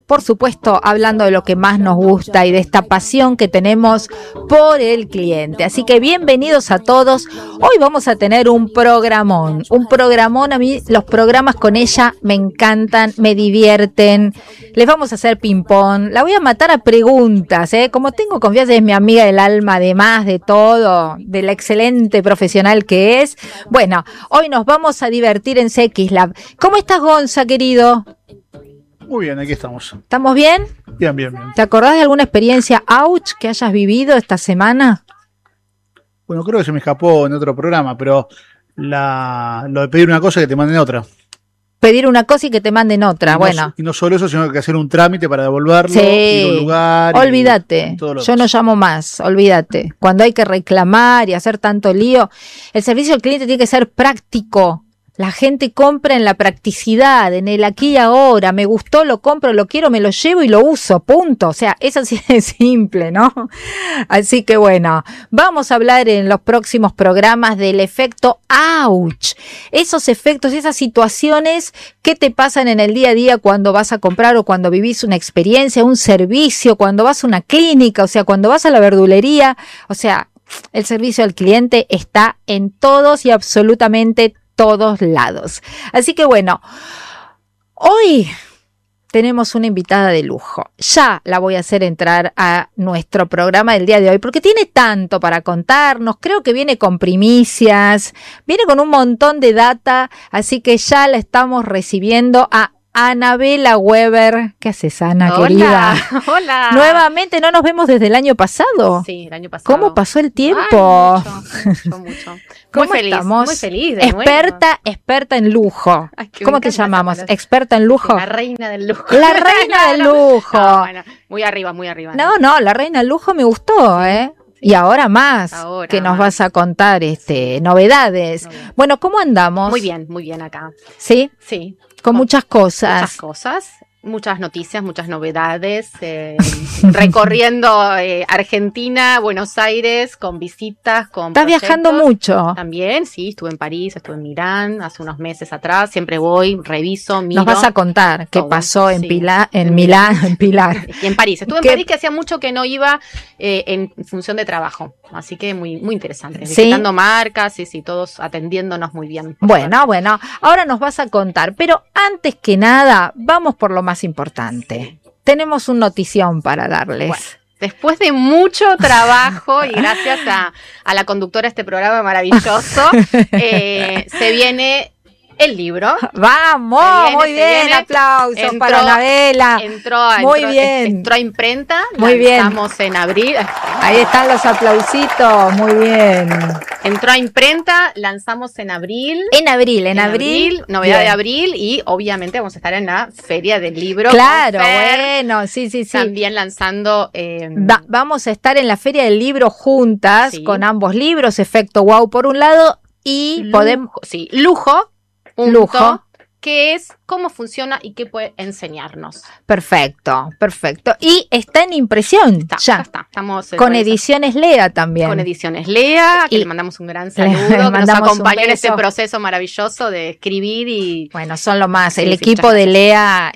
por supuesto, hablando de lo que más nos gusta y de esta pasión que tenemos por el cliente. Así que bienvenidos a todos. Hoy vamos a tener un programón. A mí los programas con ella me encantan, me divierten. Les vamos a hacer ping-pong. La voy a matar a preguntas, ¿eh? Como tengo confianza, es mi amiga del alma, además de todo, de la excelente profesional que es. Bueno, hoy nos vamos a divertir en CX Lab. ¿Cómo estás, Gonza, querido? Muy bien, aquí estamos. ¿Estamos bien? Bien, bien, bien. ¿Te acordás de alguna experiencia ouch que hayas vivido esta semana? Bueno, creo que se me escapó en otro programa, pero lo de pedir una cosa y que te manden otra. Pedir una cosa y que te manden otra, bueno. Y no solo eso, sino que hacer un trámite para devolverlo, sí. Ir a un lugar. Olvídate, yo no llamo más, olvídate. Cuando hay que reclamar y hacer tanto lío, el servicio al cliente tiene que ser práctico. La gente compra en la practicidad, en el aquí y ahora. Me gustó, lo compro, lo quiero, me lo llevo y lo uso, punto. O sea, eso sí es simple, ¿no? Así que bueno, vamos a hablar en los próximos programas del efecto ouch. Esos efectos, esas situaciones que te pasan en el día a día cuando vas a comprar o cuando vivís una experiencia, un servicio, cuando vas a una clínica, o sea, cuando vas a la verdulería. O sea, el servicio al cliente está en todos y absolutamente todos lados. Así que bueno, hoy tenemos una invitada de lujo. Ya la voy a hacer entrar a nuestro programa del día de hoy porque tiene tanto para contarnos. Creo que viene con primicias, viene con un montón de data, así que ya la estamos recibiendo a Anabela Weber. ¿Qué haces, Ana, querida? Hola. Nuevamente, ¿no nos vemos desde el año pasado? Sí, el año pasado. ¿Cómo pasó el tiempo? Ay, mucho. ¿Cómo Muy feliz, estamos? Muy feliz. Experta en lujo. Ay, ¿Cómo te llamamos? ¿Experta en lujo? La reina del lujo. La reina del lujo. No, bueno, muy arriba, muy arriba. No, la reina del lujo me gustó, ¿eh? Y ahora más, que nos vas a contar novedades. Bueno, ¿cómo andamos? Muy bien acá. ¿Sí? Sí. Con muchas cosas. Muchas cosas, muchas noticias, muchas novedades, recorriendo Argentina, Buenos Aires, con visitas, con ¿Estás proyectos. Viajando mucho? También, sí, estuve en París, estuve en Milán, hace unos meses atrás, siempre voy, reviso, miro. Nos vas a contar qué pasó en Pilar. Y en París. Estuve en París, que hacía mucho que no iba en función de trabajo, así que muy, muy interesante. ¿Sí? Visitando marcas, sí, todos atendiéndonos muy bien. Bueno, ahora nos vas a contar, pero antes que nada, vamos por lo más importante. Tenemos una notición para darles. Bueno, después de mucho trabajo y gracias a la conductora de este programa maravilloso, se viene el libro. ¡Vamos! Muy bien, aplausos para Anabela. Entró a imprenta. Muy bien. Lanzamos en abril. Ahí están los aplausitos. Muy bien. Entró a imprenta, lanzamos en abril. En abril. Novedad de abril y obviamente vamos a estar en la Feria del Libro. Claro, bueno, sí. También lanzando. Vamos a estar en la Feria del Libro juntas con ambos libros, Efecto Wow por un lado y Lujo. Lujo. Que es cómo funciona y qué puede enseñarnos. Perfecto. Y está en impresión. Ya está. Estamos con Ediciones Lea también. Con Ediciones Lea, que le mandamos un gran saludo, que nos acompañó en este proceso maravilloso de escribir y. Bueno, son lo más. El equipo de Lea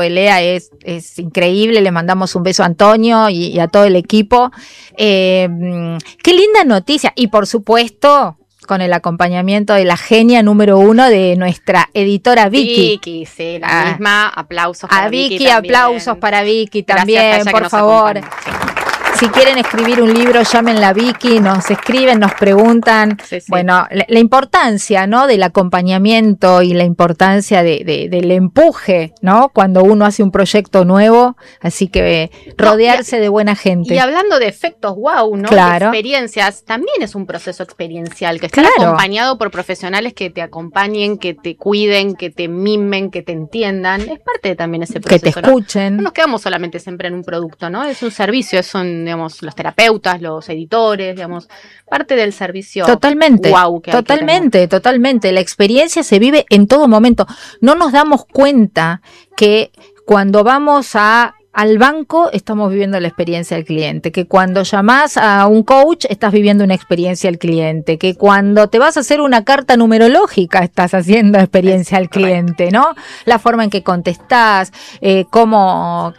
es increíble. Le mandamos un beso a Antonio y a todo el equipo. Qué linda noticia. Y por supuesto, con el acompañamiento de la genia número 1 de nuestra editora Vicky. Vicky, sí, la misma. Aplausos para Vicky. Aplausos para Vicky también, por favor. Si quieren escribir un libro, llámenla a Vicky, nos escriben, nos preguntan. Sí. Bueno, la importancia, ¿no?, del acompañamiento y la importancia del empuje, ¿no?, cuando uno hace un proyecto nuevo. Así que rodearse de buena gente. Y hablando de efectos wow, ¿no? Claro. De experiencias, también es un proceso experiencial que está acompañado por profesionales que te acompañen, que te cuiden, que te mimen, que te entiendan. Es parte de también ese proceso. Que te escuchen. No nos quedamos solamente siempre en un producto, ¿no? Es un servicio, son, digamos, los terapeutas, los editores, digamos, parte del servicio. Totalmente. Wow, Totalmente. La experiencia se vive en todo momento. No nos damos cuenta que cuando vamos al banco estamos viviendo la experiencia del cliente, que cuando llamás a un coach estás viviendo una experiencia del cliente, que cuando te vas a hacer una carta numerológica estás haciendo experiencia al cliente, ¿no? La forma en que contestás, cómo